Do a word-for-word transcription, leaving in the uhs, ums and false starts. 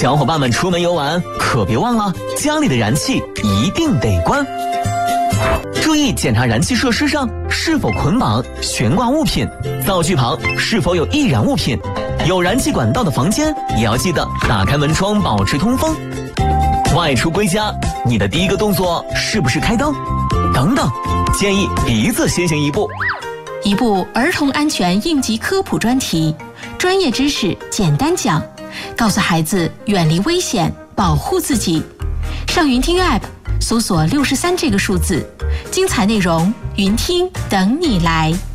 小伙伴们出门游玩可别忘了家里的燃气一定得关。注意检查燃气设施上是否捆绑悬挂物品，灶具旁是否有易燃物品，有燃气管道的房间也要记得打开门窗保持通风。外出归家，你的第一个动作是不是开灯？等等，建议鼻子先行一步。 一部儿童安全应急科普专题，专业知识简单讲，告诉孩子远离危险，保护自己。上云听 App 搜索六十三这个数字，精彩内容云听等你来。